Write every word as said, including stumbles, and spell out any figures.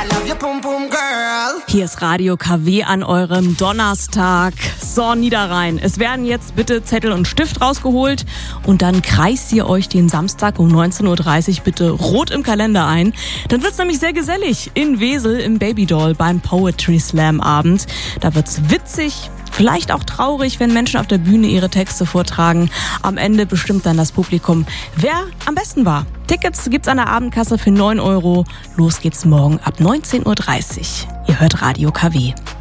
Hier ist Radio K W an eurem Donnerstag. So, Niederrhein. Es werden jetzt bitte Zettel und Stift rausgeholt und dann kreist ihr euch den Samstag um neunzehn Uhr dreißig bitte rot im Kalender ein. Dann wird's nämlich sehr gesellig in Wesel im Babydoll beim Poetry Slam Abend. Da wird's witzig, vielleicht auch traurig, wenn Menschen auf der Bühne ihre Texte vortragen. Am Ende bestimmt dann das Publikum, wer am besten war. Tickets gibt's an der Abendkasse für neun Euro. Los geht's morgen ab neunzehn Uhr dreißig. Ihr hört Radio K W.